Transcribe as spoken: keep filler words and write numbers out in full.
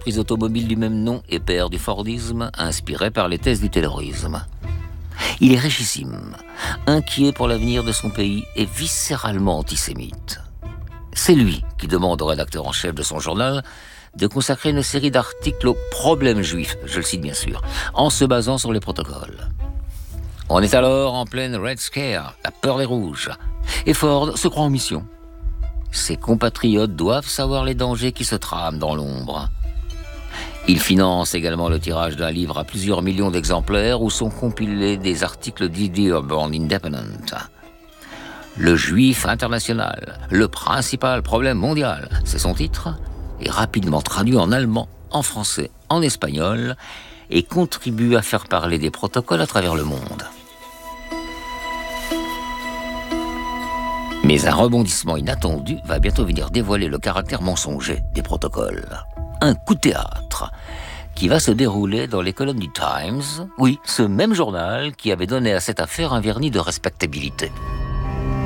l'entreprise automobile du même nom et père du Fordisme, inspiré par les thèses du Taylorisme. Il est richissime, inquiet pour l'avenir de son pays et viscéralement antisémite. C'est lui qui demande au rédacteur en chef de son journal de consacrer une série d'articles aux problèmes juifs, je le cite bien sûr, en se basant sur les protocoles. On est alors en pleine Red Scare, la peur des rouges, et Ford se croit en mission. Ses compatriotes doivent savoir les dangers qui se trament dans l'ombre. Il finance également le tirage d'un livre à plusieurs millions d'exemplaires où sont compilés des articles d'I D Urban Independent. Le juif international, le principal problème mondial, c'est son titre, est rapidement traduit en allemand, en français, en espagnol et contribue à faire parler des protocoles à travers le monde. Mais un rebondissement inattendu va bientôt venir dévoiler le caractère mensonger des protocoles. Un coup de théâtre qui va se dérouler dans les colonnes du Times, oui, ce même journal qui avait donné à cette affaire un vernis de respectabilité.